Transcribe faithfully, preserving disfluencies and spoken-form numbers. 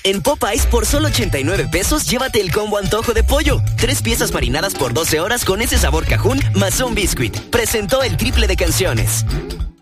En Popeyes, por solo ochenta y nueve pesos, llévate el combo antojo de pollo. Tres piezas marinadas por doce horas con ese sabor cajún, más un biscuit. Presentó el triple de canciones.